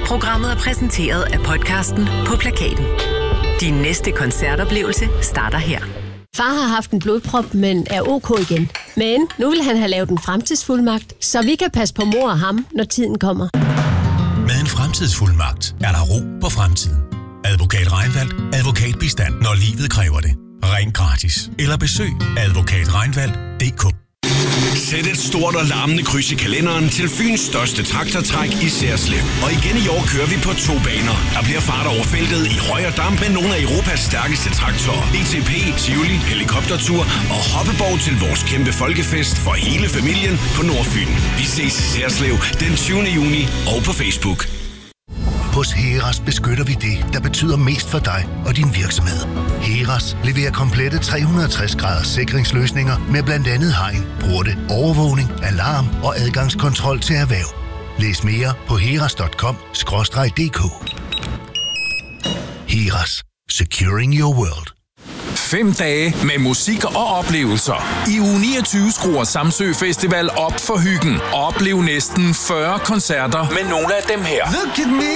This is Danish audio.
Programmet er præsenteret af podcasten På Plakaten. Din næste koncertoplevelse starter her. Far har haft en blodprop, men er ok igen. Men nu vil han have lavet en fremtidsfuldmagt, så vi kan passe på mor og ham, når tiden kommer. Med en fremtidsfuldmagt er der ro på fremtiden. Advokat Reinvald. Advokatbistand, når livet kræver det. Ring gratis. Eller besøg advokatreinvald.dk. Sæt et stort og larmende kryds i kalenderen til Fyns største traktortræk i Serslev. Og igen i år kører vi på 2 baner. Der bliver fart over feltet i høj og damp med nogle af Europas stærkeste traktorer. ETP, Tivoli, helikoptertur og hoppeborg til vores kæmpe folkefest for hele familien på Nordfyn. Vi ses i Serslev den 20. juni og på Facebook. Hos Heras beskytter vi det, der betyder mest for dig og din virksomhed. Heras leverer komplette 360-graders sikringsløsninger med blandt andet hegn, porte, overvågning, alarm og adgangskontrol til erhverv. Læs mere på heras.com/dk. Heras. Securing your world. 5 dage med musik og oplevelser. I uge 29 skruer Samsø Festival op for hyggen. Oplev næsten 40 koncerter med nogle af dem her. Look at me.